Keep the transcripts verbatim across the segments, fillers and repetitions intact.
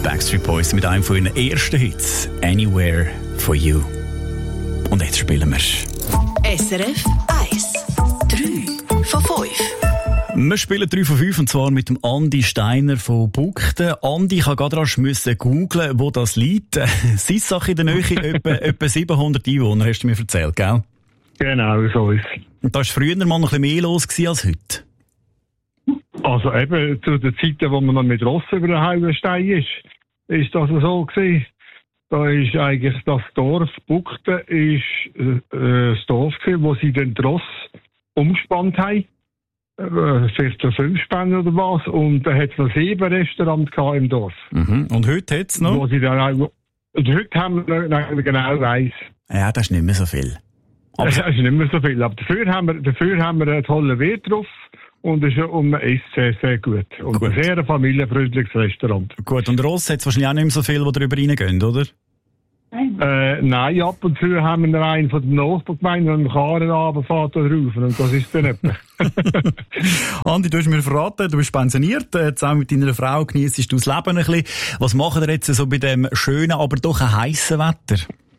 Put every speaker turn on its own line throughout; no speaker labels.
Backstreet Boys mit einem von ihren ersten Hits, Anywhere for You. Und jetzt spielen wir.
S R F eins. drei von fünf.
Wir spielen drei von fünf und zwar mit dem Andi Steiner von Bugden. Andi, ich musste gerade rasch googlen, wo das liegt. Sissach in der Nähe, etwa, etwa siebenhundert Einwohner, hast du mir erzählt, gell?
Genau, so ist es.
Und da war früher mal noch ein bisschen mehr los als heute?
Also eben zu den Zeiten, wo man noch mit Rossen über den Heidenstein ist, ist das so gewesen. Da ist eigentlich das Dorf Bugden ist äh, das Dorf gewesen, wo sie den Ross umgespannt haben. Äh, vielleicht so fünf Späne oder was. Und da hat es noch sieben Restaurants gehabt im Dorf.
Mhm. Und heute hat es noch?
Wo sie dann auch, und heute haben wir noch genau weiss.
Ja, das ist nicht mehr so viel.
Aber das ist nicht mehr so viel. Aber dafür haben wir, dafür haben wir einen tollen Wirt drauf. Und es ist um ist sehr, sehr gut. Und gut. Ein sehr familienfreundliches Restaurant.
Gut, und Ross hat es wahrscheinlich auch nicht mehr so viel, die darüber reingehen, oder?
Äh, nein, ab und zu haben wir einen von den Nachbargemeinden, der mit dem Karren runterfährt da drauf. Und das ist dann etwa.
Andi, du hast mir verraten, du bist pensioniert. Zusammen mit deiner Frau geniessest du das Leben ein bisschen. Was machen wir jetzt so bei dem schönen, aber doch ein heissen Wetter?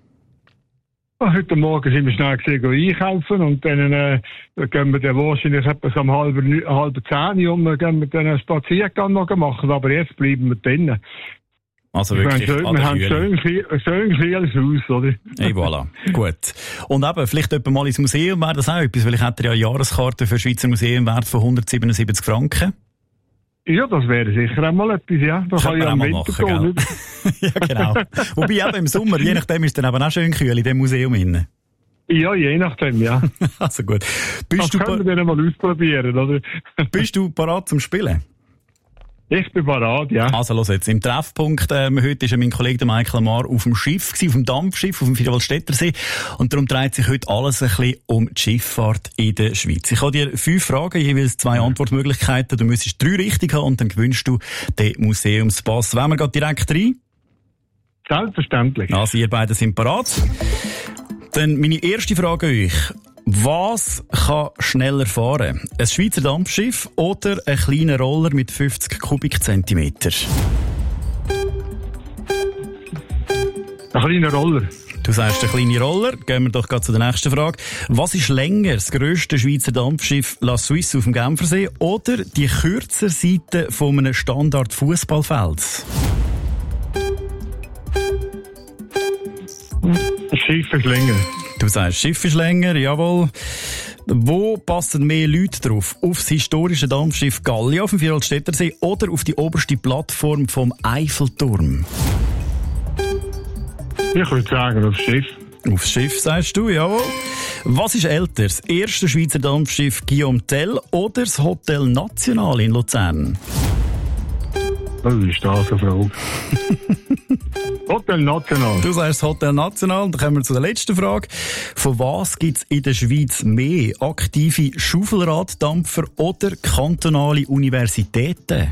Heute Morgen sind wir schnell gesehen, einkaufen und dann äh, gehen wir dann wahrscheinlich etwas um halb, halb zehn um, gehen wir dann einen Spaziergang noch machen, aber jetzt bleiben wir drinnen.
Also wirklich,
schön, wir haben schön, schön kühles Haus, oder?
Hey, voilà. Gut. Und eben, vielleicht jemand mal ins Museum wäre das auch etwas, weil ich hätte ja eine Jahreskarte für das Schweizer Museum wert von hundertsiebenundsiebzig Franken.
Ja, das wäre sicher einmal etwas, ja. Da kann ich am Winter gehen, nicht?
Ja, genau. Wobei eben im Sommer, je nachdem ist es dann eben auch schön kühl in dem Museum innen.
Ja, je nachdem, ja.
Also gut. Bist
das
du
können wir dann mal ausprobieren, oder?
Bist du parat zum Spielen?
Ich bin parat, ja.
Also los jetzt, im Treffpunkt, ähm, heute war mein Kollege der Michael Amar auf dem Schiff, gewesen, auf dem Dampfschiff, auf dem Vierwaldstättersee. Und darum dreht sich heute alles ein bisschen um die Schifffahrt in der Schweiz. Ich habe dir fünf Fragen, jeweils zwei Antwortmöglichkeiten. Du müsstest drei richtig haben und dann gewinnst du den Museumspass. Wollen wir gerade direkt rein?
Selbstverständlich.
Also ihr beide sind parat. Dann meine erste Frage an euch. Was kann schneller fahren? Ein Schweizer Dampfschiff oder ein kleiner Roller mit fünfzig Kubikzentimeter?
Ein kleiner Roller.
Du sagst, ein kleiner Roller. Gehen wir doch gerade zu der nächsten Frage. Was ist länger, das grösste Schweizer Dampfschiff La Suisse auf dem Genfersee oder die kürzere Seite von einem Standard-Fußballfeld?
Das Schiff ist länger.
Du sagst, Schiff ist länger, jawohl. Wo passen mehr Leute drauf? Auf das historische Dampfschiff Gallia auf dem Vierwaldstättersee oder auf die oberste Plattform vom Eiffelturm?
Ich würde sagen, aufs Schiff.
Aufs Schiff, sagst du, jawohl. Was ist älter, das erste Schweizer Dampfschiff Guillaume Tell oder das Hotel National in Luzern?
Das ist das eine Frage. Hotel National.
Du sagst Hotel National. Dann kommen wir zu der letzten Frage. Von was gibt es in der Schweiz mehr? Aktive Schaufelraddampfer oder kantonale Universitäten?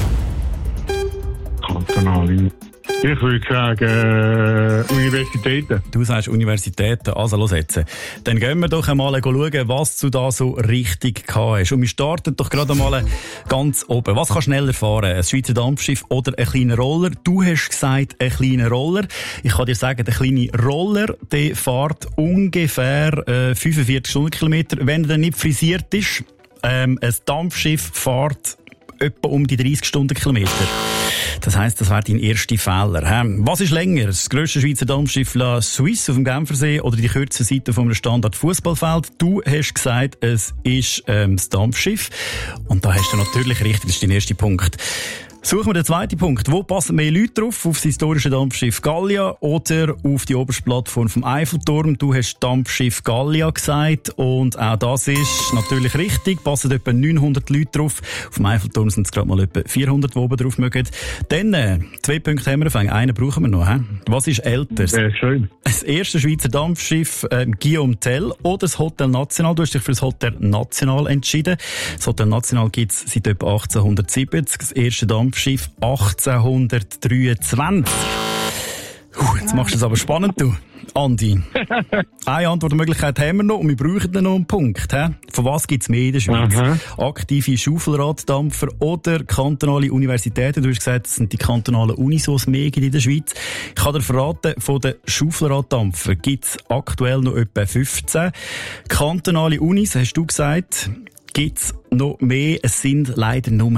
Kantonale. Ich würde sagen, äh, Universitäten.
Du sagst Universitäten. Also, los jetzt. Dann gehen wir doch einmal schauen, was du da so richtig gehabt hast. Und wir starten doch gerade einmal ganz oben. Was kann schneller fahren? Ein Schweizer Dampfschiff oder ein kleiner Roller? Du hast gesagt, ein kleiner Roller. Ich kann dir sagen, der kleine Roller, der fährt ungefähr äh, fünfundvierzig Stundenkilometer, wenn er dann nicht frisiert ist. Ähm, ein Dampfschiff fährt etwa um die dreißig Stundenkilometer. Das heisst, das wäre dein erster Fehler. Was ist länger? Das grösste Schweizer Dampfschiff La Suisse auf dem Genfersee oder die kürzeste Seite von einem Standard-Fußballfeld? Du hast gesagt, es ist ähm, das Dampfschiff. Und da hast du natürlich richtig, das ist dein erster Punkt. Suchen wir den zweiten Punkt. Wo passen mehr Leute drauf? Auf das historische Dampfschiff Gallia oder auf die oberste Plattform vom Eiffelturm? Du hast Dampfschiff Gallia gesagt und auch das ist natürlich richtig. Passen etwa neunhundert Leute drauf. Auf dem Eiffelturm sind es gerade mal etwa vierhundert, die oben drauf mögen. Dann, äh, zwei Punkte haben wir gefangen. Einen brauchen wir noch. He? Was ist älter?
Sehr schön.
Das erste Schweizer Dampfschiff äh, Guillaume Tell oder das Hotel National? Du hast dich für das Hotel National entschieden. Das Hotel National gibt es seit etwa achtzehnhundertsiebzig. Das erste Dampfschiff Schiff achtzehnhundertdreiundzwanzig. Uh, jetzt machst du es aber spannend, du. Andi, eine Antwortmöglichkeit haben wir noch und wir brauchen dann noch einen Punkt. He? Von was gibt es mehr in der Schweiz?
Aha.
Aktive Schaufelraddampfer oder kantonale Universitäten? Du hast gesagt, es sind die kantonalen Unis, die es mehr gibt in der Schweiz. Ich kann dir verraten, von den Schaufelraddampfern gibt es aktuell noch etwa fünfzehn. Kantonale Unis, hast du gesagt, gibt es noch mehr. Es sind leider nur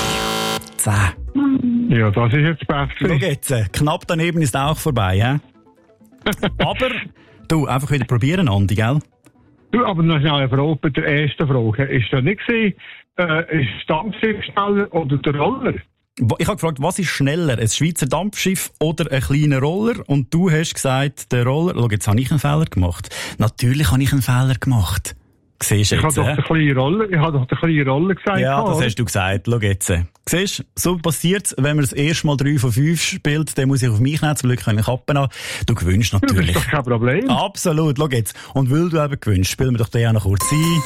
zehn.
Ja, das ist jetzt besser.
Schau jetzt, knapp daneben ist auch vorbei, hä? Aber, du, einfach wieder probieren, Andi, gell?
Du, aber noch schnell eine Frage bei der ersten Frage. Ist das nicht gewesen, äh, ist das Dampfschiff schneller oder der Roller?
Ich habe gefragt, was ist schneller, ein Schweizer Dampfschiff oder ein kleiner Roller? Und du hast gesagt, der Roller. Schau, jetzt habe ich einen Fehler gemacht. Natürlich habe ich einen Fehler gemacht. Siehst du
ich
jetzt,
habe doch den kleinen Roller, ich habe doch den kleinen Roller gesagt.
Ja, das
oder?
hast du gesagt. Schau jetzt. Siehst du, so passiert's, wenn man das erste Mal drei von fünf spielt, dann muss ich auf mich nehmen, zum Glück kann ich Kappen an. Du gewinnst natürlich.
Das ist doch kein Problem.
Absolut, schau jetzt. Und weil du eben gewinnst, spielen wir doch den auch noch kurz ein.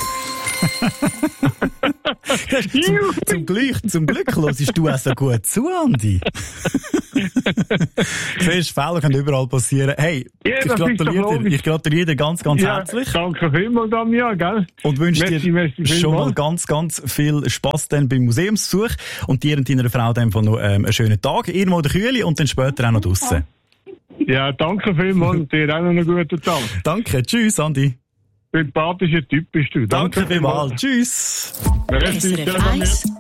zum, zum Glück, zum Glück hörst du auch so gut zu, Andi. Siehst, Fehler können überall passieren. Hey,
Ja,
ich,
das ist doch
gratuliere dir,
logisch.
ich gratuliere dir ganz, ganz
Ja,
herzlich.
danke vielmals, Damian, gell?
Und wünsche
Merci,
dir
merci
schon mal
vielmals.
ganz, ganz viel Spass dann beim Museumsbesuch und dir und deiner Frau dann noch ähm, einen schönen Tag, irgendwo in der Kühle und dann später auch noch draussen.
Ja, danke vielmals und dir auch noch einen guten Tag.
Danke, tschüss, Andi.
Sympathischer Typ bist du.
Danke vielmals, tschüss.
Merci,
S R F
Damian.
eins